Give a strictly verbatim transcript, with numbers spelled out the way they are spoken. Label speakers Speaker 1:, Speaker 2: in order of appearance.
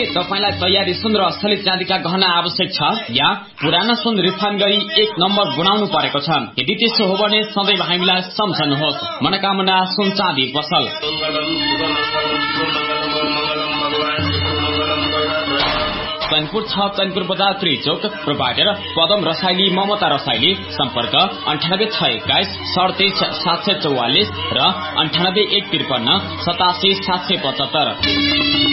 Speaker 1: तपाईलाई तयारी सुन र असली चाँदीका गहना आवश्यक छ या पुराना सुन रिफाइन गरी एक नम्बर गुनाउनु परेको छ? यदि त्यसो हो भने सधैँ हामीलाई सम्झनुहोस्। मनोकामना सुन चाँदी पसल। चैनपुर छ चैनपुर बजार त्रिचोक। प्रोभाइडर पदम रसाइली ममता रसाइली। सम्पर्क अन्ठानब्बे छ एक्काइस सडतिस सात सय चौवालिस र अन्ठानब्बे एक त्रिपन्न सतासी सात सय पचहत्तर।